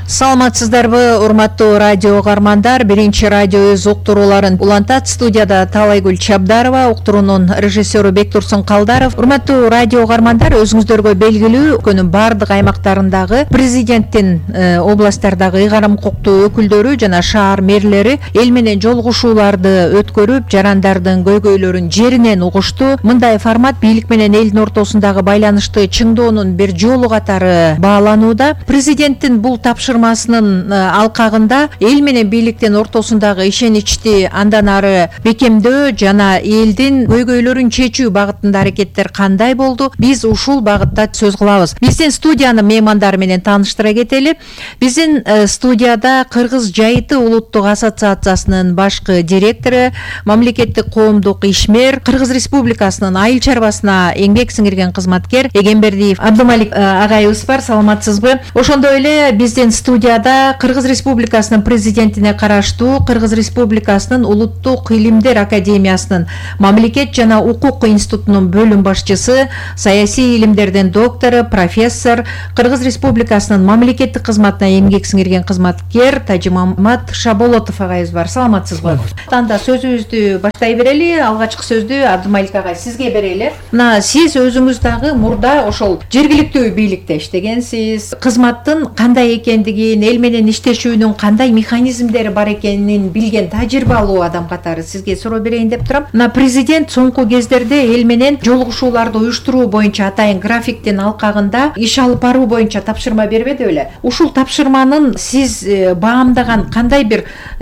Саламатсыздарбы, урматтуу радио угармандар. Биринчи радио өз уктурууларын улантат. Студияда Талайгүл Чабдарова, уктуруунун режиссеру Бектурсун Калдаров. Урматтуу радио угармандар, өзүңүздөргө белгилүү, өлкөнүн бардык аймактарындагы президенттин областтардагы ыйгарым укуктуу өкүлдөрү жана шаар мэрлери эл менен жолугушууларды өткөрүп, жарандардын көйгөйлөрүн жеринен угушту. Мындай формат бийлик менен элдин ортосундагы байланышты чыңдоонун бир жолу катары бааланууда. Президенттин бул тапшырмасынын алкагында эл менен бийликтин ортосундагы ишеничти андан ары бекемдөө жана элдин көйгөйлөрүн чечүү багытында аракеттер кандай болду? Биз ушул багытта сөз кылабыз. Биздин студиянын меймандары менен тааныштыра кетели. Биздин студияда Кыргыз жайыты улуттук ассоциациясынын башкы директору, мамлекеттик коомдук ишмер, Кыргыз Республикасынын айыл чарбасына эмгек сиңирген кызматкер Эгембердиев Абдымалик агайыбыз бар. Саламатсызбы? Ошондой эле биздин студияда Кыргыз Республикасынын президентине караштуу Кыргыз Республикасынын улуттук илимдер академиясынын мамлекет жана укук институтунун бөлүм башчысы, саясий илимдердин доктору, профессор, Кыргыз Республикасынын мамлекеттик кызматына эмгек сиңирген кызматкер Тажимамат Шаболотов агайыбыз бар. Саламатсызбы? Анда сөзүбүздү баштай берели. Алгачкы сөздү Абдымалик агай сизге берели. Мына сиз өзүңүз дагы мурда ошол жергиликтүү бийликте иштегенсиз. Кызматтын кандай экендигин, эл менен иштешүүнүн кандай механизмдери бар экенин билген тажрыйбалуу адам катары сизге суроо берейин деп турам. Мына президент соңку кездерде эл менен жолугушууларды уюштуруу боюнча атайын графиктин алкагында иш алып баруу боюнча тапшырма бербеди беле? Ушул тапшырманын сиз баамдаган кандай бир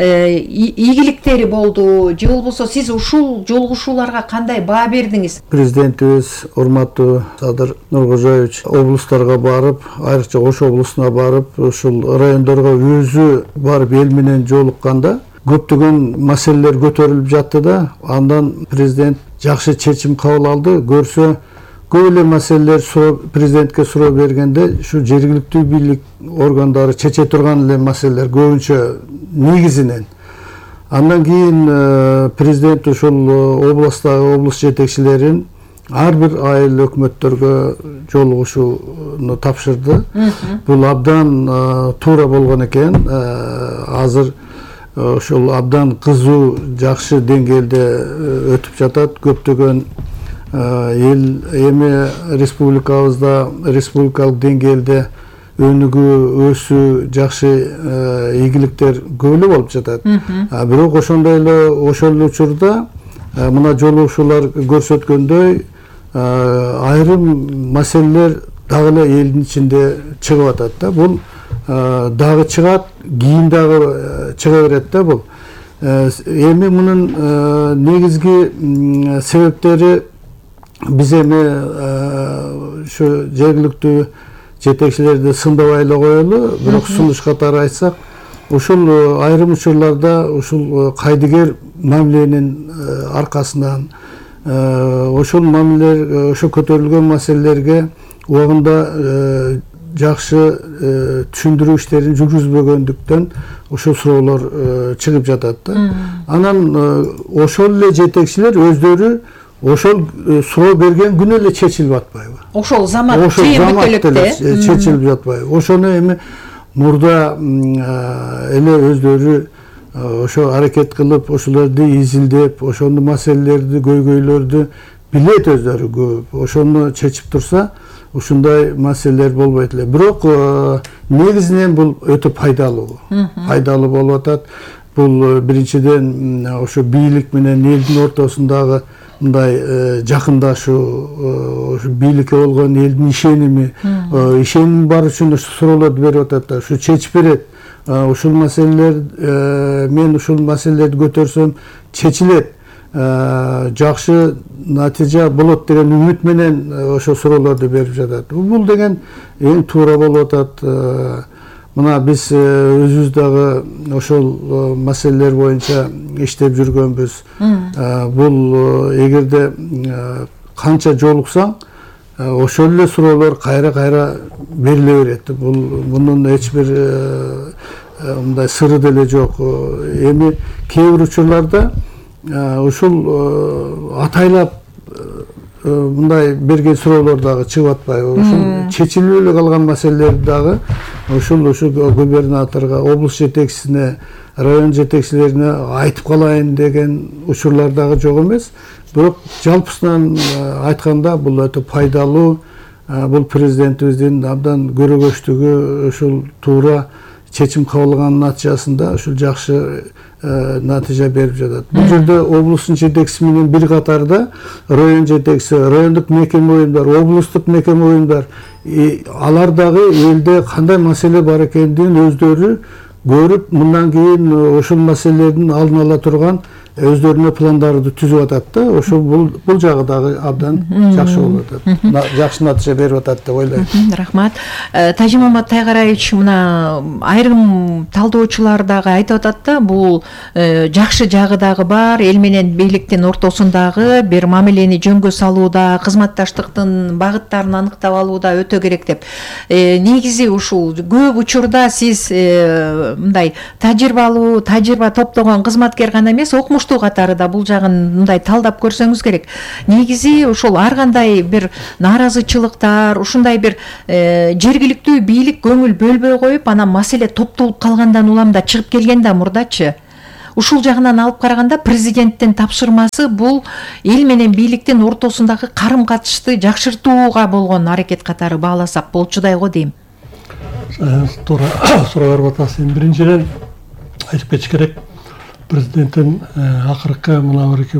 ийгиликтери болду же болбосо сиз ушул жолугушууларга кандай баа бердиңиз? Президентибиз урматтуу Садыр Нуркожоевич облустарга барып, айрыкча Ош облусуна барып, ушул райондорго өзү барып эл менен жолукканда көптөгөн маселелер көтөрүлүп жатты да, андан президент жакшы чечим кабыл алды. Көрсө көп эле маселелер президентке суроо бергенде ушу жергиликтүү бийлик органдары чече турган эле маселелер көбүнчө негизинен. Андан кийин президент ушул облус жетекчилерин ар бир айыл өкмөттөргө жолугушууну тапшырды. Бул абдан туура болгон экен. Азыр ошол абдан кызуу, жакшы деңгээлде өтүп жатат. Көптөгөн эл эми республикабызда республикалык деңгээлде өнүгүү, өсүү, жакшы ийгиликтер көп эле болуп жатат. Бирок ошондой эле ошол учурда мына жолугушуулар көрсөткөндөй айрым маселелер дагы эле элдин ичинде чыгып атат да. Бул дагы чыгат, кийин дагы чыга берет да бул. Эми мунун негизги себептери биз эми ушу жергиликтүү жетекчилерди сындабай эле коелу, бирок сунуш катары айтсак, ушул айрым учурларда ушул кайдыгер мамиленин аркасынан ошол мамилелер, ошо көтөрүлгөн маселелерге убагында жакшы түшүндүрүү иштерин жүргүзбөгөндүктөн ошол суроолор чыгып жатат да. Анан ошол эле жетекчилер өздөрү ошол суроо берген күнү эле чечилип атпайбы? Ошол замат эле чечилип жатпайбы? Ошону эми мурда эле өздөрү ошо аракет кылып, ошолорду изилдеп, ошону маселелерди, көйгөйлөрдү билет өздөрү көп. Ошону чечип турса, ушундай маселелер болбойт эле. Бирок негизинен бул өтө пайдалуу. Пайдалуу болуп атат. Бул биринчиден ошо бийлик менен элдин ортосундагы мындай жакындашуу, бийликке болгон элдин ишеними бар үчүн ушу суроолорду берип атат да, ушу чечип берет. Ушул маселелер, мен ушул маселелерди көтөрсөм чечилет, жакшы натыйжа болот деген үмүт менен ошо суроолорду берип жатат. Бул деген эң туура болуп атат. Мына биз өзүбүз дагы ошол маселелер боюнча иштеп жүргөнбүз. Бул эгерде канча жолуксаң, ошол эле суроолор кайра бериле берет. Мунун эч бир мындай сыры деле жок. Эми кээ бир учурларда ушул атайлап мындай берген суроолор дагы чыгып атпайбы? Ушул чечилбей эле калган маселелерди дагы ошол губернаторго, облус жетекчисине, район жетекчилерине айтып калайын деген учурлар дагы жок эмес. Бирок жалпысынан айтканда бул өтө пайдалуу, бул президентибиздин абдан көрөгөчтүгү, ушул туура чечим кабылганын натыйжасында ушул жакшы натыйжа берип жатат. Бул жерде облустун жетекчиси менен бир катарда район жетекчиси, райондук мекеме уюмдар, облустук мекеме уюмдар, алар дагы элде кандай маселе бар экендигин өздөрү көрүп, мындан кийин ошол маселелердин алдын ала турган өздөрүнө пландарды түзүп атат да. Ошол бул жагы дагы абдан жакшы болуп атат. Жакшы натыйжа берип атат деп ойлойм. Рахмат. Тажимамат Тайгараевич, мына айрым талдоочулар дагы айтып атат да, бул жакшы жагы дагы бар, эл менен бийликтин ортосундагы бир мамилени жөнгө салууда, кызматташтыктын багыттарын аныктап алууда өтө керек деп. Негизи ушул көп учурда сиз мындай тажрыйба топтогон кызматкер гана эмес, окумуштуу катары да бул жагын мындай талдап көрсөңүз керек. Негизи ошол ар кандай бир нааразычылыктар, ушундай бир жергиликтүү бийлик көңүл бөлбөй коюп, анан маселе топтолуп калгандан улам да чыгып келген да мурдачы. Ушул жагынан алып караганда президенттин тапшырмасы бул эл менен бийликтин ортосундагы карым-катышты жакшыртууга болгон аракет катары бааласак болчудай го дейм. Туура суроо берип атасыз. Биринчиден айтып кетиш керек, президенттин акыркы мына бир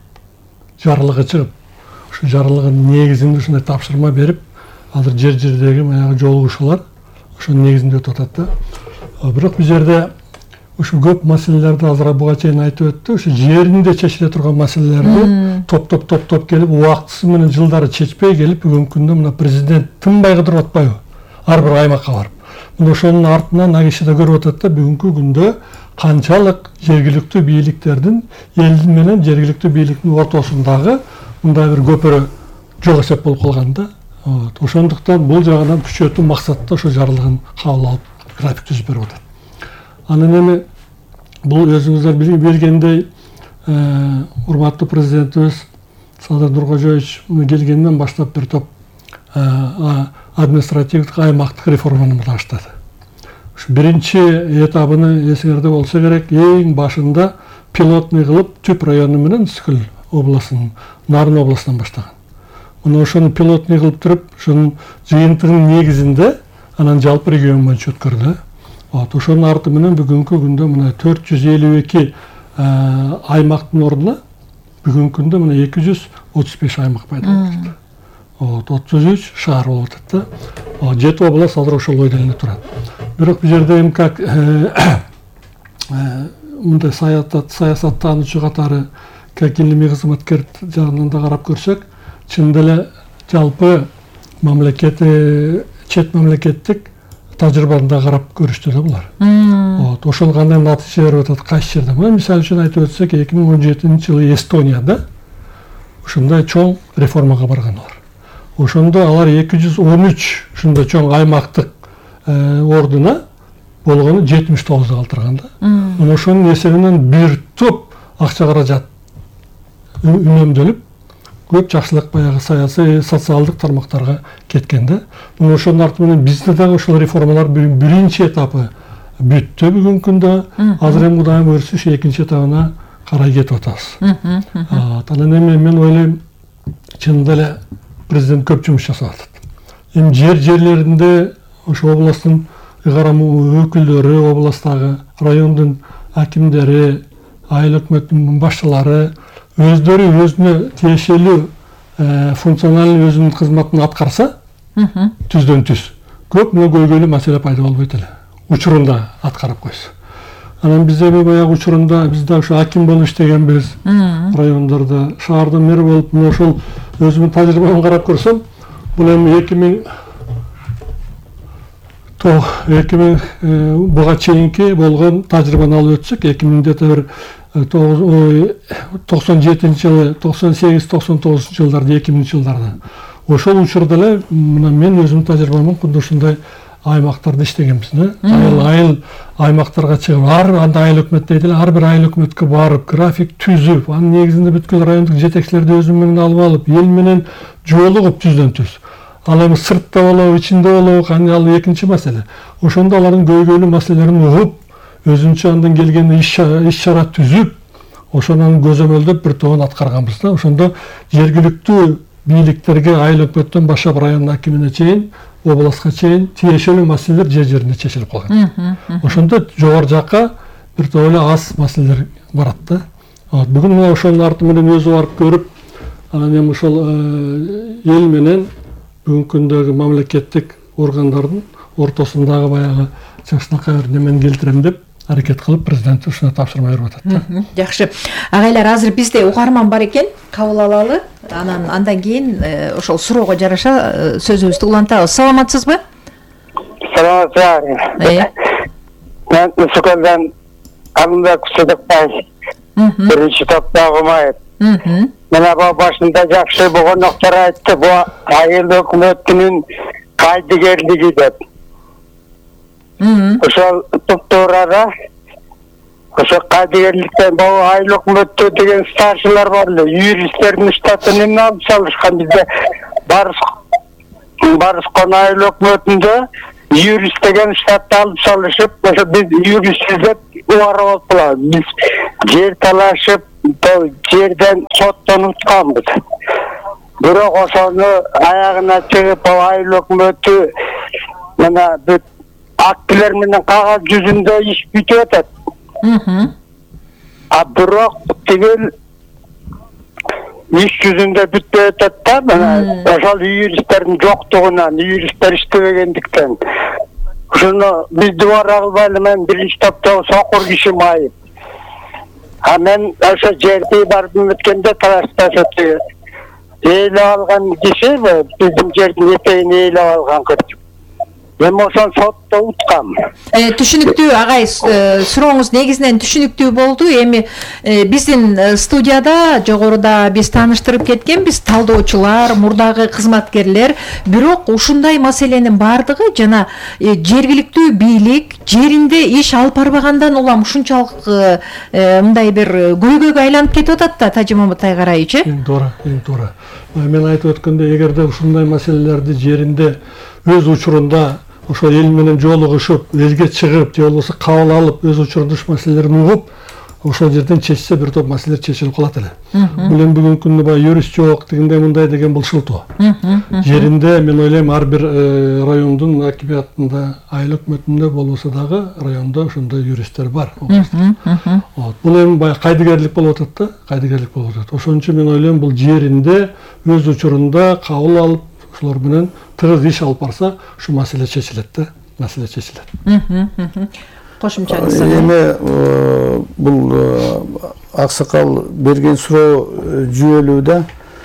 жарлыгы чыгып, ушу жарлыгынын негизинде ушундай тапшырма берип, азыр жер-жердеги баягы жолугушуулар ошонун негизинде өтүп атат да. Бирок бул жерде ушу көп маселелерди азыр буга чейин айтып өттү. Ушу жеринде чечиле турган маселелерди топ келип, убактысы менен жылдары чечпей келип, бүгүнкү күндө мына президент тынбай кыдырып атпайбы? Ар бир аймакка барып. Мына ошонун артынан агиши да көрүп атат да, бүгүнкү күндө канчалык жергиликтүү бийликтердин эл менен жергиликтүү бийликтин ортосундагы мындай бир көпүрө жок эсеп болуп калган да. Ошондуктан бул жагынан күчөтүү максатта ошо жарлыгын кабыл алып, график түзүп берип атат. Анан эми бул өзүңүздөр билгендей, урматтуу президентибиз Садыр Нуркожоевич келгенден баштап бир топ административдик аймактык реформаны баштады. Ушу биринчи этабыны эсиңерде болсо керек, эң башында пилотный кылып Түп району менен Үскүл областынын, Нарын областынан баштаган. Мына ошону пилотный кылып туруп, ошонун жыйынтыгынын негизинде анан жалпы регион боюнча өткөрдү. Ошонун арты менен бүгүнкү күндө мына 452 аймактын ордуна бүгүнкү күндө мына 235 аймак пайда болду. 33 шаар болуп атат да. 7 област азыр ошол ойдон эле турат. Бирок бул жерде эми как мындай саясаттануучу катары, как илимий кызматкер жагынан да карап көрсөк, чынында эле жалпы мамлекет, чет мамлекеттик тажрыйбаны да карап көрүштү да булар. Ошол кандай натыйжа берип атат кайсы жерде. Мисалы үчүн айтып өтсөк, 2017-жылы Эстонияда ушундай чоң реформага баргандар. Ошондо алар 213 ушундай чоң аймактык ордуна болгону 79 калтырган да. Мына ошонун эсебинен бир топ акча каражат үнөмдөлүп, көп жакшылык баягы саясий, социалдык тармактарга кеткен да. Мына ошонун арты менен бизде дагы ошол реформалар биринчи этапы бүттү бүгүнкү күндө. Азыр эми Кудайым буйрса экинчи этабына карай кетип атабыз. Анан эми мен ойлойм, чынында эле президент көп жумуш жасап атат. Эми жерлеринде ошо областтын ыйгарым өкүлдөрү, областтагы райондун акимдери, айыл өкмөттүн башчылары өздөрү өзүнө тиешелүү функционалдуу өзүнүн кызматын аткарса, түздөн түз көп мына көйгөйлүү маселе пайда болбойт эле. Учурунда аткарып койсо. Анан бизде баягы учурунда бизде ошо аким болуп иштегенбиз, райондордо, шаардын мэри болуп, мына ошол өзүмдүн тажрыйбамды карап көрсөм, бул эми 2000 буга чейинки болгон тажрыйбаны алып өтсөк, 2097-жылы, 98-99 жылдарда, 2000-жылдарда. Ошол учурда эле мен өзүмдүн тажрыйбамын куду ушундай аймактарда иштегенбиз. Айыл аймактарга чыгып, анда айыл өкмөт дейт эле, ар бир айыл өкмөткө барып, график түзүп, анын негизинде бүткүл райондук жетекчилерди өзүм менен алып, эл менен жолугуп түздөн түз. Ал эми сыртта болобу, ичинде болобу, кане ал экинчи маселе. Ошондо алардын көйгөйлүү маселелерин угуп, өзүнчө андан келген иш чара түзүп, ошонун көзөмөлдөп бир тобун аткарганбыз да. Ошондо жергиликтүү бийликтерге айыл өкмөттөн башлап район акимине чейин, областка чейин тиешелүү маселелер жеринде чечилип калган. Ошондо жогору жакка бир топ эле аз маселелер барат да. Бүгүн ошонун арты менен өзү барып көрүп, анан эми ошол эл менен бүгүнкү күндөгү мамлекеттик органдардын ортосундагы баягы чыңчылыкка бир немени келтирем деп аракет кылып президент ушуна тапшырма берип атат. Жакшы. Агайлар, азыр бизде угарман бар экен, кабыл алалы. Андан кийин ошол суроого жараша сөзүбүздү улантабыз. Саламатсызбы? Саламатсызбы. Мен Исыкөлдөн Алымбек Сыдыкбай. Биринчи топтогу майып. Мына башында жакшы болгондуктар айтты, бу айыл өкмөтүнүн кайдыгерлиги деп. Ошол топтоорада ошо кайдыгерликтен бул айыл өкмөтү деген старшылар бар эле, юристтердин штатын эмне алып салышкан. Бизде Барыскон айыл өкмөтүндө юрист деген штатты алып салышып, ошо биз юрист деп убара болуп калабыз. Биз жер талашып, жерден соттон утканбыз. Бирок ошону аягына чыгып, айыл өкмөтү мына бүт актилер менен кагаз жүзүндө иш бүтүп атат. Бирок тигил иш жүзүндө бүтпөй атат да. Мына ошол юристтердин жоктугунан, юристтер иштебегендиктен. Ошону биз дубара кылбайлы, мен биринчи топтогу сокур киши майып. Мен ошо жерди барып өткөндө талашташып ээлеп алган киши, биздин жердин этегин ээлеп алган кыз. Эми ошон сотто уткам. Түшүнүктүү агай, сурооңуз негизинен түшүнүктүү болду. Эми биздин студияда жогоруда биз тааныштырып кеткенбиз, талдоочулар, мурдагы кызматкерлер. Бирок ушундай маселенин бардыгы жана жергиликтүү бийлик жеринде иш алып барбагандан улам ушунчалык мындай бир көйгөйгө айланып кетип атат да, Тажи Мамат Айгараевич. Эң туура. Мен айтып өткөндө, эгерде ушундай маселелерди жеринде өз учурунда ошо эл менен жолугушуп, элге чыгып, же болбосо кабыл алып, өз учурунда ушу маселелерин угуп, ошол жерден чечсе бир топ маселелер чечилип калат эле. Бул эми бүгүнкү күндө баягы юрист жок, дегенде мындай деген бул шылтоо. Жеринде мен ойлойм ар бир райондун акимиятында, айыл өкмөтүндө болбосо дагы райондо ошондой юристтер бар. Бул эми баягы кайдыгерлик болуп атат да, кайдыгерлик болуп атат. Ошон үчүн мен ойлойм бул жеринде өз учурунда кабыл алып, ошолор менен тыгыз иш алып барса, ушу маселе чечилет да, маселе чечилет. Кошумчаңыз. Эми бул аксакал берген суроо жүйөлүү да.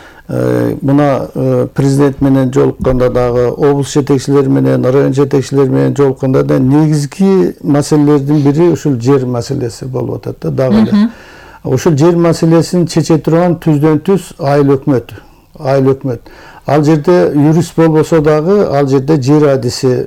Мына президент менен жолукканда дагы, облус жетекчилери менен, район жетекчилери менен жолукканда да негизги маселелердин бири ушул жер маселеси болуп атат да, дагы эле. Ушул жер маселесин чече турган түздөн түз айыл өкмөт. Ал жерде юрист болбосо дагы, ал жерде жер адиси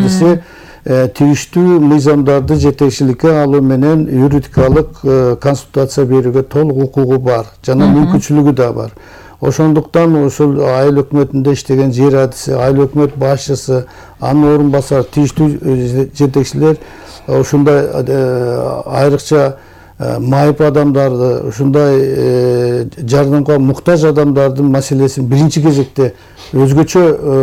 тийиштүү мыйзамдарды жетекчиликке алуу менен юридикалык консультация берүүгө толук укугу бар, жана мүмкүнчүлүгү да бар. Ошондуктан ушул айыл өкмөтүндө иштеген жер адиси, айыл өкмөт башчысы, анын орун басары, тийиштүү жетекчилер ушундай айрыкча майып адамдарды, ушундай жардамга муктаж адамдардын маселесин биринчи кезекте өзгөчө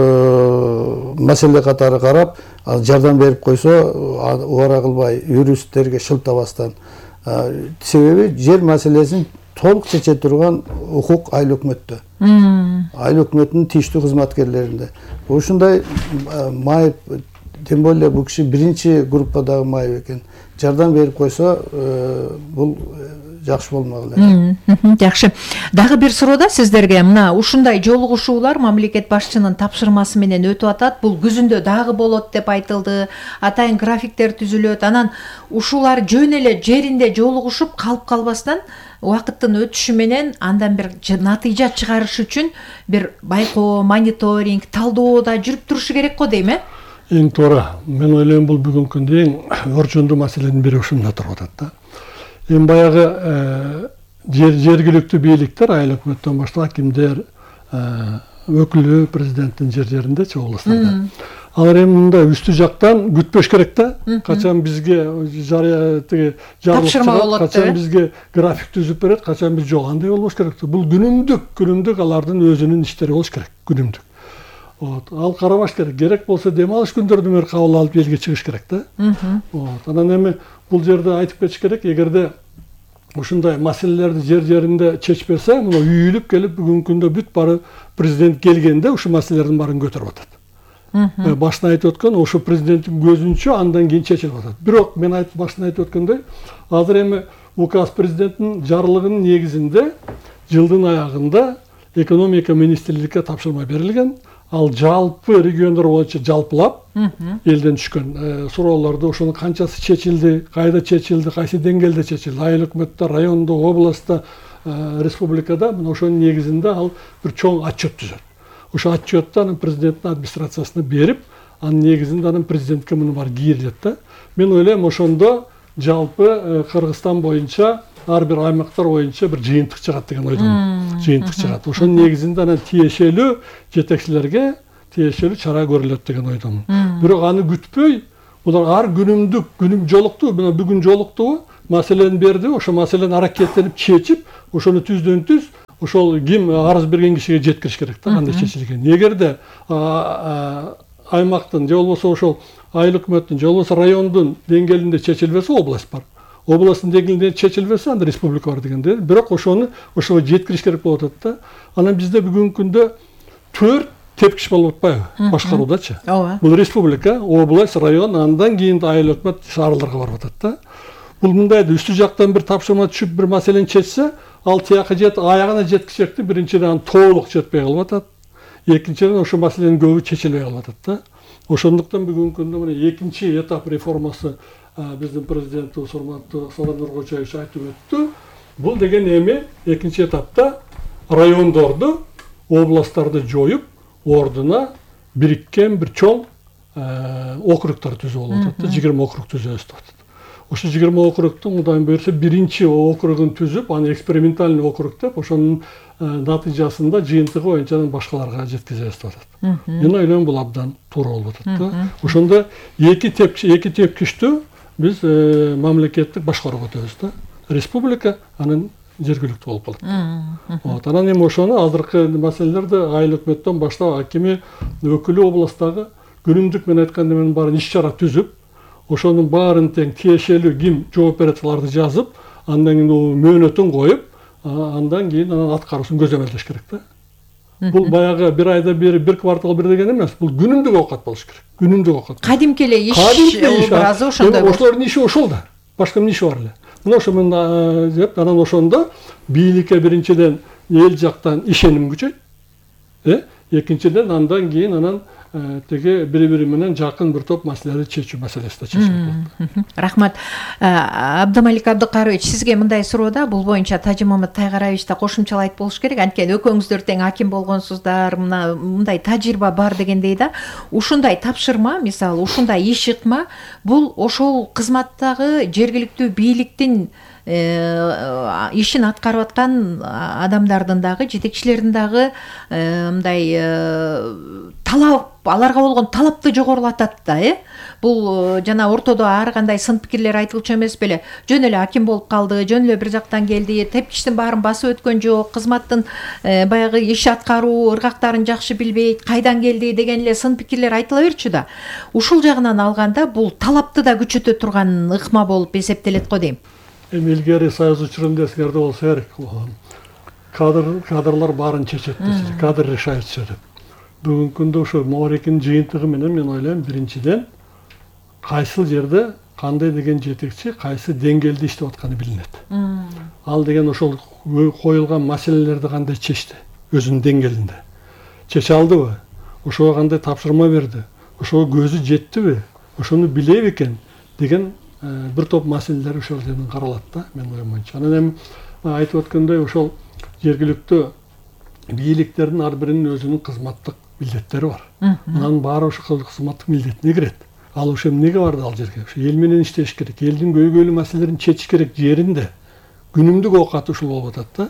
маселе катары карап, жардам берип койсо, убара кылбай юристтерге шылтабастан. Себеби жер маселесин толук чече турган укук айыл өкмөттө. Айыл өкмөтүнүн тийиштүү кызматкерлеринде. Ушундай майып, тем более бул киши биринчи группадагы майып экен. Жардам берип койсо, бул жакшы болмок эле. Жакшы. Дагы бир суроо сиздерге. Мына ушундай жолугушуулар мамлекет башчынын тапшырмасы менен өтүп атат. Бул күзүндө дагы болот деп айтылды. Атайын графиктер түзүлөт. Анан ушулар жөн эле жеринде жолугушуп калып калбастан, убакыттын өтүшү менен андан бир натыйжа чыгарыш үчүн бир байкоо, мониторинг, талдоо да жүрүп турушу керек го дейм, Эң туура. Мен ойлойм бул бүгүнкү күндө эң орчундуу маселенин бири ушунда туруп атат да. Эми баягы жергиликтүү бийликтер, айыл өкмөттөн баштап акимдер, өкүлү президенттин жерлеринде областарда. Алар эми мындай үстү жактан күтпөш керек да. Качан бизге жарыя тиги жарлык чыгат, качан бизге график түзүп берет, качан биз жок, андай болбош керек. Бул күнүмдүк алардын өзүнүн иштери болуш керек, күнүмдүк. Ал карабаш керек. Керек болсо дем алыш күндөрдү мөр кабыл алып элге чыгыш керек да. Анан эми бул жерде айтып кетиш керек, эгерде ушундай маселелерди жер-жеринде чечпесе, мына үйүлүп келип бүгүнкү күндө бүт бары президент келгенде ушу маселелердин баарын көтөрүп атат. Башына айтып өткөн ошо президенттин көзүнчө андан кийин чечилип атат. Бирок мен башына айтып өткөндөй, азыр эми указ президенттин жарлыгынын негизинде жылдын аягында экономика министрликке тапшырма берилген. Ал жалпы региондор боюнча жалпылап элден түшкөн суроолорду, ошонун канчасы чечилди, кайда чечилди, кайсы деңгээлде чечилди, айыл өкмөттө, райондо, областта, республикада, мына ошонун негизинде ал бир чоң отчет түзөт. Ошо отчетту анын президенттин администрациясына берип, анын негизинде анын президентке муну бар кийрилет да. Мен ойлойм, ошондо жалпы Кыргызстан боюнча ар бир аймактар боюнча бир жыйынтык чыгат деген ойдомун. Жыйынтык чыгат. Ошонун негизинде анан тиешелүү жетекчилерге тиешелүү чара көрүлөт деген ойдомун. Бирок аны күтпөй, булар ар күнүм жолукту, мына бүгүн жолукту, маселени берди, ошо маселени аракеттенип чечип, ошону түздөн түз ошол ким арыз берген кишиге жеткириш керек да, кандай чечилген. Эгерде аймактын же болбосо ошол айыл өкмөттүн же болбосо райондун деңгээлинде чечилбесе, область бар. Областтын деңгээлинде чечилбесе, анда республика бар дегенде. Бирок ошого жеткириш керек болуп атат да. Анан бизде бүгүнкү күндө 4 тепкич болуп атпайбы башкаруудачы. Бул республика, область, район, андан кийин айыл өкмөт шаарларга барып атат да. Бул мындайды үстү жактан бир тапшырма түшүп бир маселени чечсе, ал тияка аягына жеткичекти биринчиден аны толук четпей калып атат. Экинчиден ошо маселенин көбү чечилбей калып атат да. Ошондуктан бүгүнкү күндө мына экинчи этап реформасы биздин президент урматтуу Сооронбай Нуркожоевич айтып өттү. Бул деген эми экинчи этапта райондорду, областтарды жоюп, ордуна бириккен бир чоң округтар түзүү болуп атат. 20 округ түзөбүз деп атат. Ошо 20 округтун Кудайым буйрса биринчи округун түзүп, аны экспериментальный округ деп, ошонун натыйжасында жыйынтыгы боюнча башкаларга жеткизебиз деп атат. Мен ойлойм бул абдан туура болуп атат да. Ошондо эки тепкичтүү биз мамлекеттик башкарууга өтөбүз да. Республика анын жергиликтүү болуп калат. Анан эми ошону азыркы маселелерде айыл өкмөттөн баштап акими, өкүлү областагы күнүмдүк мен айткандын баарын иш-чара түзүп, ошонун баарын тең тиешелүү ким жооп берет аларды жазып, андан кийин мөөнөтүн коюп, андан кийин анан аткаруусун көзөмөлдөш керек да. Бул баягы бир айда бир квартал бир деген эмес, бул күнүмдүк окат болуш керек. Күнүмдүк окат. Кадимки эле иш образы ошондой. Ошолордун иши ошол да. Башка эмне иши бар эле. Мына ошо мен деп, анан ошондо бийликке биринчиден эл жактан ишеним күчөйт. Экинчиден андан кийин анан теге бири-бири менен жакын бир топ маселелерди чечүү маселеси да чечилет. Рахмат. Абдымалик Абдыкарович, сизге мындай суроо да, бул боюнча Тажимамат Тайгараевич да кошумчалайт болуш керек. Анткени экөөңүздөр тең аким болгонсуздар, мындай тажрыйба бар дегендей да. Ушундай тапшырма, мисалы, ушундай иш ыкма, бул ошол кызматтагы жергиликтүү бийликтин ишин аткарып аткан адамдардын дагы, жетекчилердин дагы мындай талап, аларга болгон талапты жогорулатат да, Бул жана ортодо ар кандай сын пикирлер айтылчу эмес беле. Жөн эле аким болуп калды, жөн эле бир жактан келди, тепкичтин баарын басып өткөн жок, кызматтын баягы иш аткаруу ыргактарын жакшы билбейт, кайдан келди деген эле сын пикирлер айтыла берчү да. Ушул жагынан алганда бул талапты да күчөтө турган ыкма болуп эсептелет го дейм. Эми илгери союз учурунда эсиңерде болсо керек. Кадрлар баарын чечет, кадр решает все деп. Бүгүнкү күндө ошо Моорекинин жыйынтыгы менен мен ойлойм, биринчиден кайсыл жерде кандай деген жетекчи, кайсы деңгээлде иштеп атканы билинет. Ал деген ошол коюлган маселелерди кандай чечти, өзүнүн деңгээлинде. Чече алдыбы? Ошого кандай тапшырма берди? Ошого көзү жеттиби? Ошону билеби экен деген бир топ маселелер ошол жерден каралат да, мен оюм боюнча. Анан эми айтып өткөндөй, ошол жергиликтүү бийликтердин ар биринин өзүнүн кызматтык милдеттери бар. Анын баары ошол кызматтык милдетине кирет. Ал ошо эмнеге барды ал жерге? Ошо эл менен иштеш керек, элдин көйгөйлүү маселелерин чечиш керек жеринде. Күнүмдүк окат ушул болуп атат да.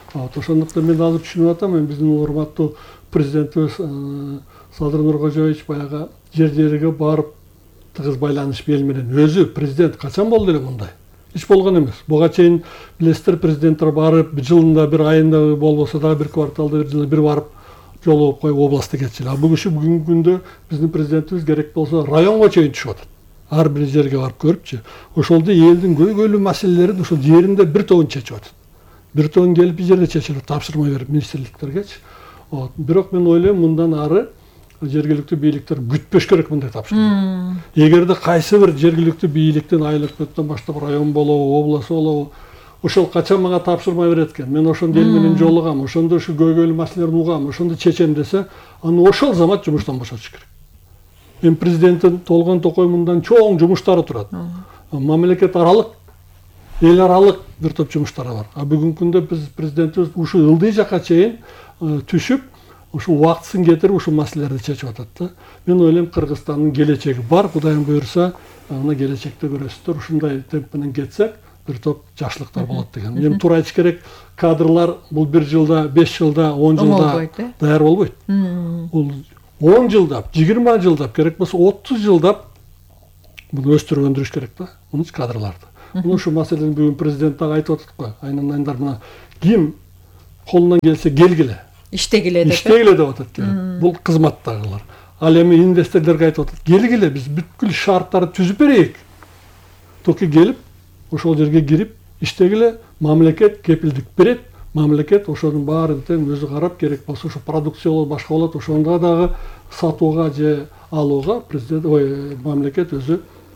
Ошондуктан мен азыр түшүнүп атам, биздин урматтуу президентибиз Садыр Нуркожоевич баягы жер-жерге барып тыгыз байланыш эл менен өзү президент качан болду эле мындай? Эч болгон эмес. Буга чейин билесиздер, президенттер барып жылында бир айында болбосо дагы бир кварталда бир жылда бир барып жолугуп коюп областты кетчү. А бүгүнкү күндө биздин президентибиз керек болсо районго чейин түшүп атат. Ар бир жерге барып көрүпчү. Ошолду элдин көйгөйлүү маселелерин ошол жеринде бир тобун чечип атат. Бир тобун келип бир жерде чечилет, тапшырма берип министрликтергечи. Бирок мен ойлойм, мындан ары жергиликтүү бийликтер күтпөш керек мындай тапшырма. Эгерде кайсы бир жергиликтүү бийликтен айлыктан баштап район болобу, област болобу, ошол качан мага тапшырма берет экен, мен ошондо эл менен жолугам, ошондо ушу көйгөйлүү маселелерди угам, ошондо чечем десе, аны ошол замат жумуштан бошотуш керек. Эми президенттин Толгон Токой чоң жумуштары турат. Мамлекет аралык, эл аралык бир топ жумуштары бар. А бүгүнкү күндө биз президентибиз ушу ылдый жакка чейин түшүп, ушу убактысын кетирип ушу маселелерди чечип атат да. Мен ойлойм, Кыргызстандын келечеги бар, Кудайым буйрса, аны келечекте көрөсүздөр. Ушундай темп менен кетсек, бир топ жакшылыктар болот деген. Эми туура айтыш керек, кадрлар бул 1 жылда, 5 жылда, 10 жылда даяр болбойт. Бул 10 жылдап, 20 жылдап, керек болсо 30 жылдап буну өстүрүп өндүрүш керек да, мунуч кадрларды. Мына ушу маселени бүгүн президент дагы айтып атат го. Айнандар мына ким колунан келсе келгиле. Иштегиле деп. Иштегиле деп атат. Бул кызматтагылар. Ал эми инвесторлорго айтып атат, келгиле, биз бүткүл шарттарды түзүп берейик. Токи келип, ошол жерге кирип, иштегиле, мамлекет кепилдик берет. Мамлекет ошонун баарын тең өзү карап, керек болсо ошо продукциялар башка болот, ошондо дагы сатууга же алууга президент, мамлекет өзү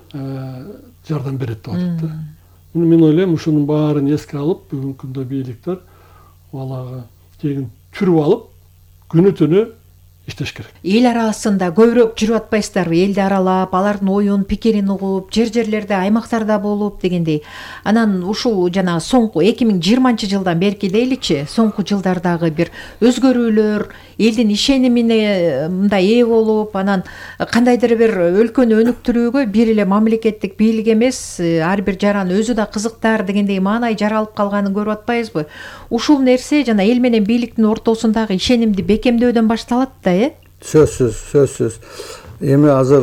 жардам берет деп атат. Мен ойлойм, ушунун баарын эске алып, бүгүнкү күндө бийликтер балагы тегин түрүп алып, күнү-түнү иштеш керек. Эл арасында көбүрөөк жүрүп атпайсыздарбы? Элди аралап, алардын оюн, пикирин угуп, жер-жерлерде, аймактарда болуп дегендей. Анан ушул жана соңку 2020-жылдан берки дейличи, соңку жылдардагы бир өзгөрүүлөр, элдин ишенимине мындай ээ болуп, анан кандайдыр бир өлкөнү өнүктүрүүгө бир эле мамлекеттик бийлик эмес, ар бир жаран өзү да кызыктар дегендей маанай жаралып калганын көрүп атпайбызбы? Ушул нерсе жана эл менен бийликтин ортосундагы ишенимди бекемдөөдөн башталат да. Сөзсүз. Эми азыр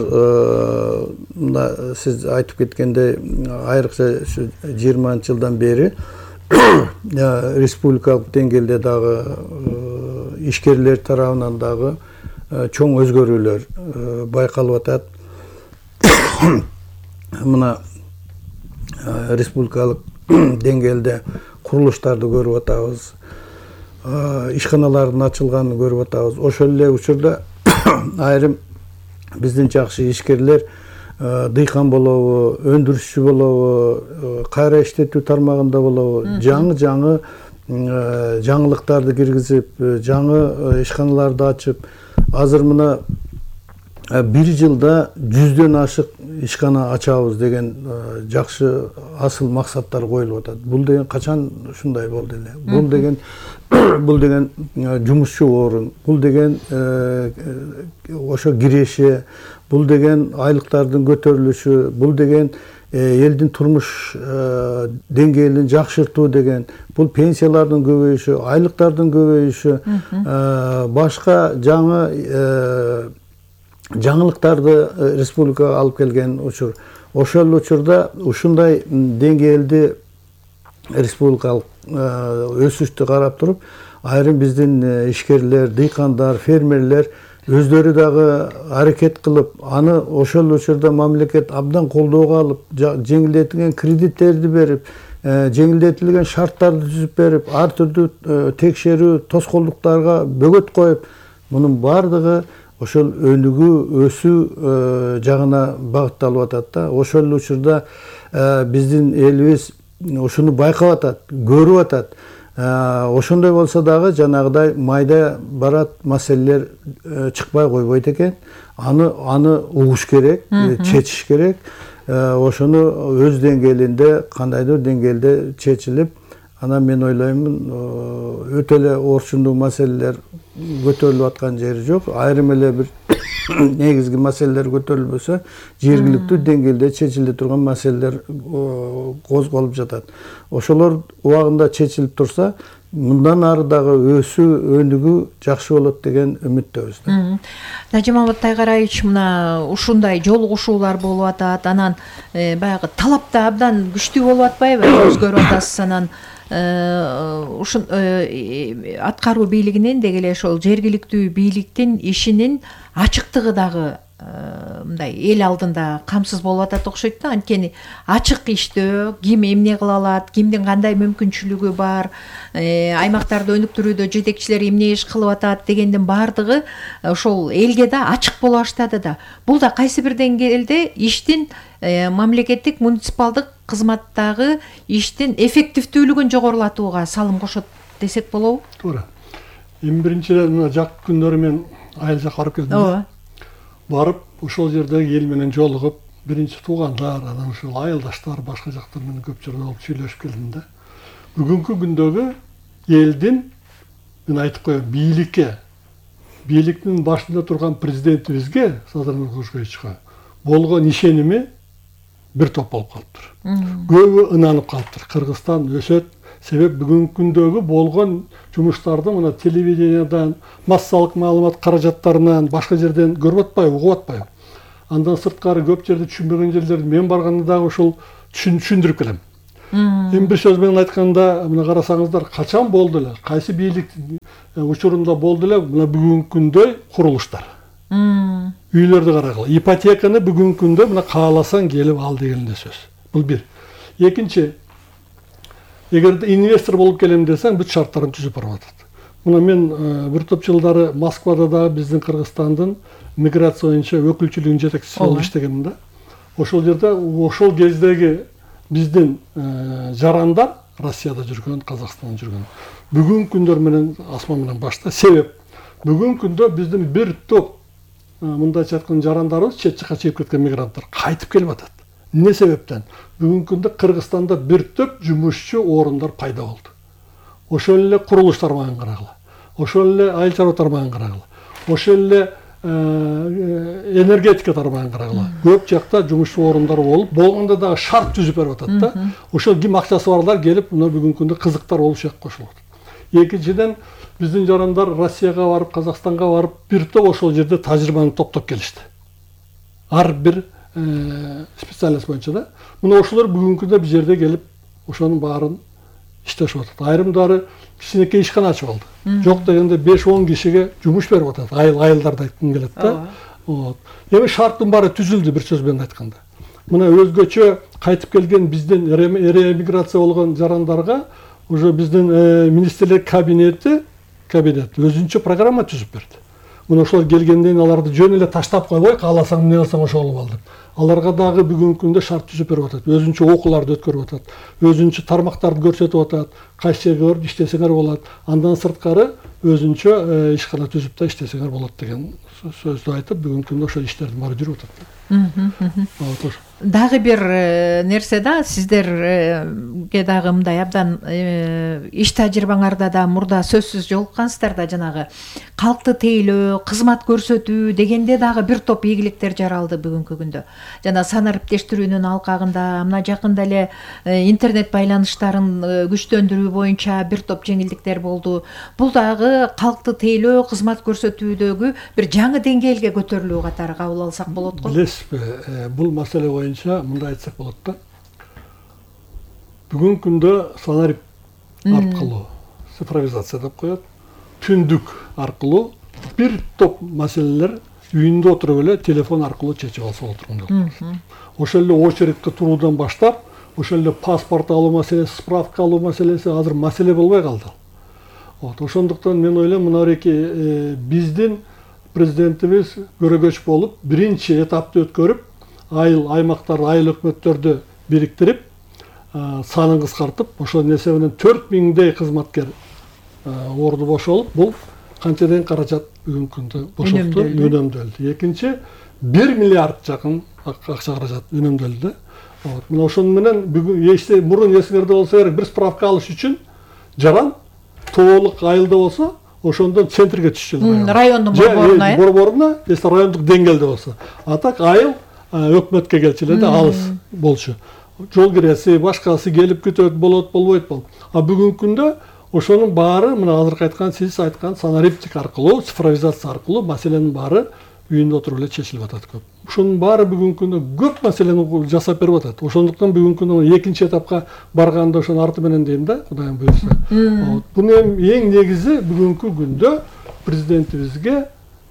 сиз айтып кеткендей, айрыкча 20-жылдан бери республикалык деңгээлде дагы ишкерлер тарабынан дагы чоң өзгөрүүлөр байкалып атат. Мына республикалык деңгээлде курулуштарды көрүп атабыз. Ишканалардын ачылганын көрүп атабыз. Ошол эле учурда айрым биздин жакшы ишкерлер дыйкан болобу, өндүрүшчү болобу, кайра иштетүү тармагында болобу, жаңы жаңылыктарды киргизип, жаңы ишканаларды ачып, азыр мына 1 жылда 100дөн ашык ишкана ачабыз деген жакшы асыл максаттар коюлуп атат. Бул деген качан ушундай болду эле? Бул деген жумушчу орун, бул деген ошо киреше, бул деген айлыктардын көтөрүлүшү, бул деген элдин турмуш деңгээлин жакшыртуу деген, бул пенсиялардын көбөйүшү, айлыктардын көбөйүшү, башка жаңылыктарды республикага алып келген учур. Ошол учурда ушундай деңгээлди республикалык өсүштү карап туруп, айрым биздин ишкерлер, дыйкандар, фермерлер өздөрү дагы аракет кылып, аны ошол учурда мамлекет абдан колдоого алып, жеңилдетилген кредиттерди берип, жеңилдетилген шарттарды түзүп берип, ар түрдүү текшерүү, тоскоолдуктарга бөгөт коюп, мунун баардыгы ошол өнүгүү, өсүү жагына багытталып атат да. Ошол учурда биздин элибиз ушуну байкап атат, көрүп атат. Ошондой болсо дагы жанагыдай майда барат маселелер чыкпай койбойт экен. Аны угуш керек, чечиш керек. Ошону өз деңгээлинде, кандайдыр деңгээлде чечилип, анан мен ойлоймун, өтө эле орчундуу маселелер көтөрүлүп аткан жери жок. Айрым эле бир негизги маселелер көтөрүлбөсө, жергиликтүү деңгээлде чечиле турган маселелер козголуп жатат. Ошолор убагында чечилип турса, мындан ары дагы өсүү өнүгүү жакшы болот деген үмүттөбүз да. Нажимамат Тайгараевич, мына ушундай жолугушуулар болуп атат, анан баягы талап да абдан күчтүү болуп атпайбы? Өзгөрүп атасыз, анан ушун аткаруу бийлигинин деги эле ошол жергиликтүү бийликтин ишинин ачыктыгы дагы мындай эл алдында камсыз болуп атат окшойт да. Анткени ачык иштөө, ким эмне кыла алат, кимдин кандай мүмкүнчүлүгү бар, аймактарды өнүктүрүүдө жетекчилер эмне иш кылып атат дегендин баардыгы ошол элге да ачык боло баштады да. Бул да кайсы бир деңгээлде иштин мамлекеттик муниципалдык кызматтагы иштин эффективдүүлүгүн жогорулатууга салым кошот десек болобу? Туура. Эми биринчиден мына жакын күндөрү мен айыл жакка барып келдим. Ооба. Барып ошол жердеги эл менен жолугуп, биринчи туугандар, анан ушул айылдаштар, башка жактар менен көп жерде болуп сүйлөшүп келдим да. Бүгүнкү күндөгү элдин, мен айтып коеюн, бийликтин башында турган президентибизге, Садыр Нуркулушевичке болгон ишеними бир топ болуп калыптыр. Көбү ынанып калыптыр. Кыргызстан өсөт. Себеп бүгүнкү күндөгү болгон жумуштарды мына телевидениядан, массалык маалымат каражаттарынан, башка жерден көрүп атпайбы, угуп атпайбы. Андан сырткары көп жерде түшүнбөгөн жерлерди мен барганда дагы ушул түшүндүрүп келем. Эми бир сөз менен айтканда, мына карасаңыздар, качан болду эле, кайсы бийлик учурунда болду эле мына бүгүнкү күндөй курулуштар. Үйлөрдү карагыла. Ипотеканы бүгүнкү күндө мына кааласаң келип ал деген эле сөз. Бул бир. Экинчи, эгерде инвестор болуп келем десең, бүт шарттарын түзүп барып атат. Мына мен бир топ жылдары Москвада да биздин Кыргызстандын миграция боюнча өкүлчүлүгүнүн жетекчиси болуп иштегенмин да. Ошол жерде ошол кездеги биздин жарандар Россияда жүргөн, Казакстанда жүргөн. Бүгүнкү күндөр менен асман менен башта. Себеп бүгүнкү күндө биздин бир топ мындайча айтканда жарандарыбыз чет жакка чыгып кеткен мигранттар кайтып келип атат. Эмне себептен? Бүгүнкү күндө Кыргызстанда бир топ жумушчу орундар пайда болду. Ошол эле курулуштар менен карагыла. Ошол эле айыл чарба тармагын карагыла. Ошол эле энергетика тармагын карагыла. Көп жакта жумушчу орундары болуп, болгондо дагы шарт түзүп берип атат да. Ошол ким акчасы барлар келип, мына бүгүнкү күндө кызыктар болуп шек кошулат. Экинчиден, биздин жарандар Россияга барып, Казакстанга барып, бир топ ошол жерде тажрыйбаны топтоп келишти. Ар бир специалист боюнча да. Мына ошолор бүгүнкү күндө бир жерде келип, ошонун баарын иштешип атат. Айрымдары кичинекей ишкана ачып алды. Жок дегенде 5-10 кишиге жумуш берип атат. Айылдарды айткым келет да. Эми шарттын баары түзүлдү, бир сөз менен айтканда. Мына өзгөчө кайтып келген биздин реэмиграция болгон жарандарга уже биздин министрлер кабинети өзүнчө программа түзүп берди. Мына ошол келгенден аларды жөн эле таштап койбой, кааласаң эмне кылсаң ошол кылып ал деп. Аларга дагы бүгүнкү күндө шарт түзүп берип атат. Өзүнчө окууларды өткөрүп атат. Өзүнчө тармактарды көрсөтүп атат. Кайсы жерге барып иштесеңер болот. Андан сырткары өзүнчө ишкана түзүп да иштесеңер болот деген сөздү айтып, бүгүнкү күндө ошол иштердин баары жүрүп атат. Дагы бир нерсе да, сиздерге дагы мындай абдан иш тажрыйбаңарда да мурда сөзсүз жолуккансыздар да, жанагы калкты тейлөө, кызмат көрсөтүү дегенде дагы бир топ ийгиликтер жаралды бүгүнкү күндө. Жана санариптештирүүнүн алкагында, мына жакында эле интернет байланыштарын күчтөндүрүү боюнча бир топ жеңилдиктер болду. Бул дагы калкты тейлөө, кызмат көрсөтүүдөгү бир жаңы деңгээлге көтөрүлүү катары кабыл алсак болот го. Билесизби, бул маселе боюнча мындай айтсак болот да. Бүгүнкү күндө санарип аркылуу, цифровизация деп коет, түндүк аркылуу бир топ маселелер үйүндө отуруп эле телефон аркылуу чечип алса болот турган. Ошол эле очередке туруудан баштап, ошол эле паспорт алуу маселеси, справка алуу маселеси азыр маселе болбой калды. Ошондуктан мен ойлойм, мына биздин президентибиз көрөгөч болуп, биринчи этапты өткөрүп, аймактар, айыл өкмөттөрдү бириктирип, санын кыскартып, ошол несебинен 4000дей кызматкер орду бошолуп, бул канчаден каражат бүгүнкү күндө бошопту, үнөмдөлдү. Экинчи, 1 миллиард жакын акча каражат үнөмдөлдү. Мына ошону менен бүгүн мурун эсиңерде болсо керек, бир справка алыш үчүн жаран тоолук айылда болсо, ошондон центрге түшчү. Райондун борборуна, если райондук деңгээлде болсо. А так айыл өкмөткө келчү эле да, алыс болчу. Жол киреси, башкасы келип кетет, болот, болбойт. А бүгүнкү күндө ошонун баары мына азыркы айткан сиз айткан санариптик аркылуу, цифровизация аркылуу маселенин баары үйүндө отуруп эле чечилип атат көп. Ошонун баары бүгүнкү күндө көп маселени жасап берип атат. Ошондуктан бүгүнкү күндө экинчи этапка барганда ошонун арты менен дейм да, Кудайым буйрса. Бунун эң негизи бүгүнкү күндө президентибизге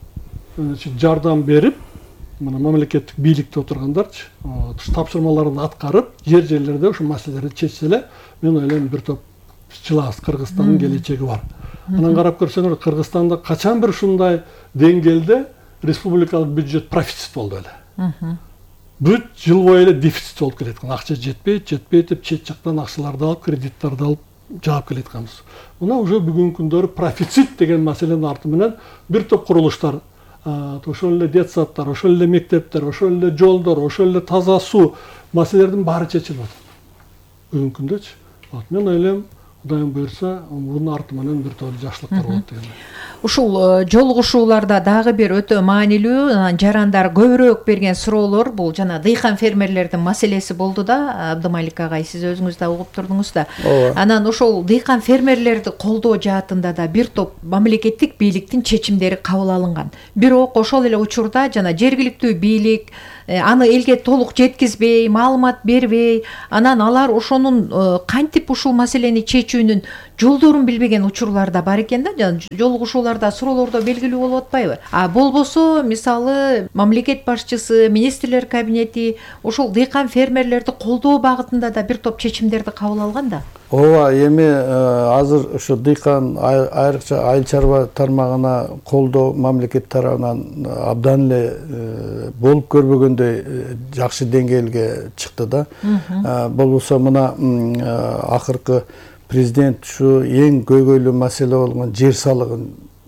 жардам берип, мына мамлекеттик бийликте отургандарчы, тапшырмаларын аткарып, жерлерде ошол маселелерди чечсе эле, мен ойлойм бир топ жылабыз, Кыргызстандын келечеги бар. Анан карап көрсөңөр, Кыргызстанда качан бир ушундай деңгээлде республикалык бюджет профицит болду эле. Бүт жыл бою эле дефицит болуп келеткан. Акча жетпейт деп чет жактан акчаларды алып, кредиттарды алып жаап келетканбыз. Мына уже бүгүнкү күндөрү профицит деген маселенин арты менен бир топ курулуштар, ошол эле детсадтар, ошол эле мектептер, ошол эле жолдор, ошол эле таза суу маселелердин баары чечилип атат. Бүгүнкү күндөчү. Мен ойлойм, Кудайым буйрса, мунун арты менен бир топ жакшылыктар болот деген. Ушул жолугушууларда дагы бир өтө маанилүү жарандар көбүрөөк берген суроолор бул жана дыйкан фермерлердин маселеси болду да, Абдымалик агай, сиз өзүңүз да угуп турдуңуз да. Анан ошол дыйкан фермерлерди колдоо жаатында да бир топ мамлекеттик бийликтин чечимдери кабыл алынган. Бирок ошол эле учурда жана жергиликтүү бийлик аны элге толук жеткизбей, маалымат бербей, анан алар ошонун кантип ушул маселени чечүүнүн жолдорун билбеген учурлар да бар экен да, жана жолугушууларда, суроолордо белгилүү болуп атпайбы? Болбосо, мисалы, мамлекет башчысы, министрлер кабинети ошол дыйкан фермерлерди колдоо багытында да бир топ чечимдерди кабыл алган да. Ооба, эми азыр ушу дыйкан айрыкча айыл чарба тармагына колдоо мамлекет тарабынан абдан эле болуп көрбөгөндөй жакшы деңгээлге чыкты да. Болбосо мына акыркы президент ушу эң көйгөйлүү маселе болгон жер салыгын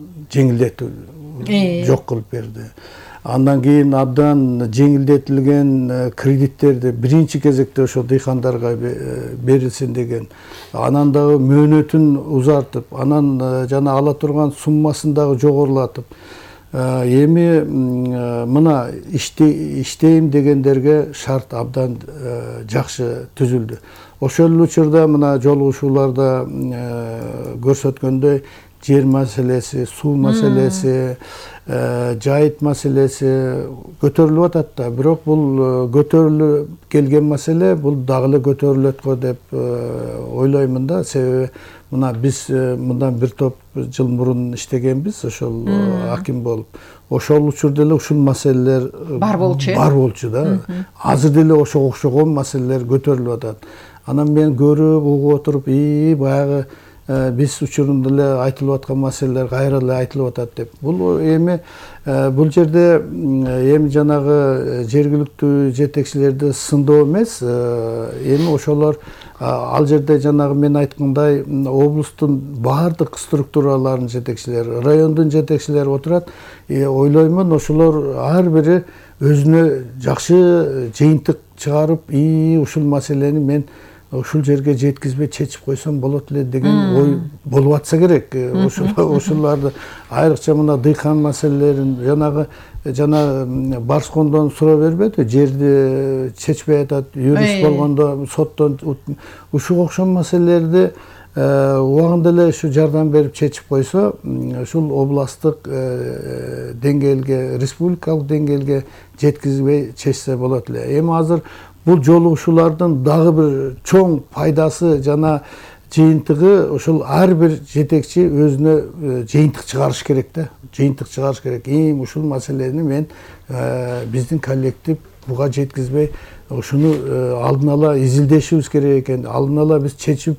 жеңилдетүү жок кылып берди. Андан кийин абдан жеңилдетилген кредиттерди биринчи кезекте ошо дыйкандарга берилсин деген. Анан дагы мөөнөтүн узартып, анан жана ала турган суммасын дагы жогорулатып, эми мына иштейм дегендерге шарт абдан жакшы түзүлдү. Ошол учурда мына жолугушууларда көрсөткөндөй жер маселеси, суу маселеси, жайыт маселеси көтөрүлүп атат да. Бирок бул көтөрүлүп келген маселе бул дагы эле көтөрүлөт го деп ойлоймун да. Себеби мына биз мындан бир топ жыл мурун иштегенбиз, ошол аким болуп. Ошол учурда эле ушул маселелер бар болчу да. Азыр деле ошого окшогон маселелер көтөрүлүп атат. Анан мен көрүп, угуп отуруп, баягы биз учурунда эле айтылып аткан маселелер кайра эле айтылып атат деп. Бул эми бул жерде эми жанагы жергиликтүү жетекчилерди сындоо эмес, эми ошолор ал жерде жанагы мен айткандай облустун баардык структураларынын жетекчилери, райондун жетекчилери отурат. Ойлоймун, ошолор ар бири өзүнө жакшы жыйынтык чыгарып, ушул маселени мен ушул жерге жеткизбей чечип койсом болот эле деген ой болуп атса керек. Ошолорду айрыкча мына дыйкан маселелерин жана Барскондон суроо бербеди, жерди чечпей атат, юрист болгондо соттон ушуга окшош маселелерди убагында эле ушу жардам берип чечип койсо, ушул областтык деңгээлге, республикалык деңгээлге жеткизбей чечсе болот эле. Эми азыр бул жолугушуулардын дагы бир чоң пайдасы жана жыйынтыгы ошол ар бир жетекчи өзүнө жыйынтык чыгарыш керек да. Жыйынтык чыгарыш керек. Ушул маселени мен биздин коллектив буга жеткизбей, ушуну алдын ала изилдешибиз керек экен. Алдын ала биз чечип,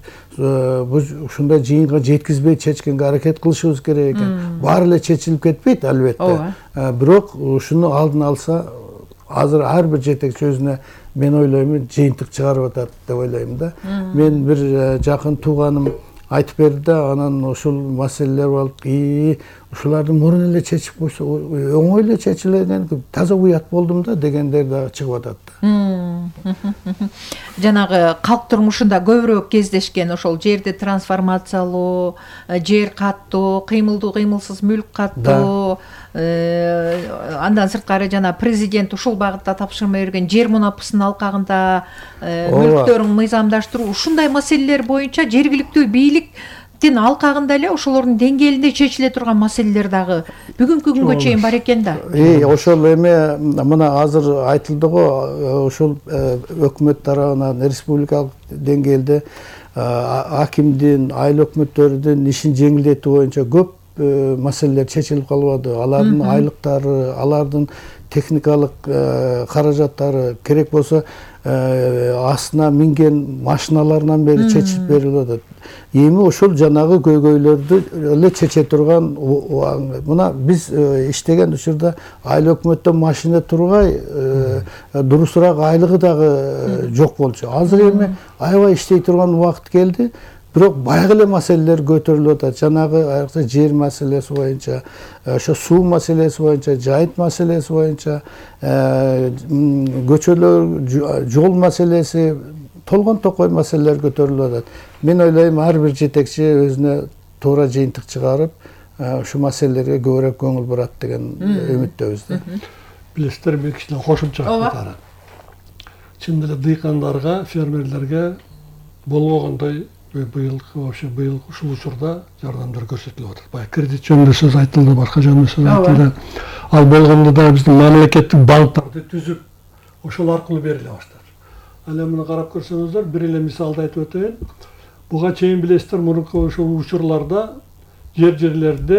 ушундай жыйынга жеткизбей чечкенге аракет кылышыбыз керек экен. Баары эле чечилип кетпейт албетте. Бирок ушуну алдын алса, азыр ар бир жетекчи өзүнө мен ойлоймун жыйынтык чыгарып атат деп ойлойм да. Мен бир жакын тууганым айтып берди да, анан ушул маселелер болуп, ушуларды мурун эле чечип койсо оңой эле чечилген, таза уят болдум да дегендер да чыгып атат да. Жанагы калк турмушунда көбүрөөк кездешкен ошол жерди трансформациялоо, жер каттоо, кыймылдуу кыймылсыз мүлк каттоо, андан сырткары жана президент ушул багытта тапшырма берген жер мунапысынын алкагында мүлктөрүн мыйзамдаштыруу, ушундай маселелер боюнча жергиликтүү бийлик биттин алкагында эле ошолордун деңгээлинде чечиле турган маселелер дагы бүгүнкү күнгө чейин бар экен да. Ошол эме мына азыр айтылды го, ошол өкмөт тарабынан республикалык деңгээлде акимдин, айыл өкмөттөрүнүн ишин жеңилдетүү боюнча көп маселелер чечилип калбады. Алардын айлыктары, алардын техникалык каражаттары, керек болсо астына минген машиналарынан бери чечип берилип атат. Эми ошол жанагы көйгөйлөрдү эле чече турган, мына биз иштеген учурда айыл өкмөттөн машина тургай, дурусураак айлыгы дагы жок болчу. Азыр эми аябай иштей турган убакыт келди. Бирок баягы эле маселелер көтөрүлүп атат. Жанагы жер маселеси боюнча, ошо суу маселеси боюнча, жайыт маселеси боюнча, көчөлөр, жол маселеси, толгон токой маселелер көтөрүлүп атат. Мен ойлойм, ар бир жетекчи өзүнө туура жыйынтык чыгарып, ушу маселелерге көбүрөөк көңүл бурат деген үмүттөбүз да. Билесиздер, мен кичине кошумча катары. Чын эле дыйкандарга, фермерлерге болбогондой быйыл ушул учурда жардамдар көрсөтүлүп атат. Баягы кредит жөнүндө сөз айтылды, башка жөнүндө сөз айтылды. Ал болгондо да биздин мамлекеттик банктарды түзүп, ошол аркылуу бериле баштады. Ал эми муну карап көрсөңүздөр, бир эле мисалды айтып өтөйүн. Буга чейин билесиздер, мурунку ошол учурларда жерлерде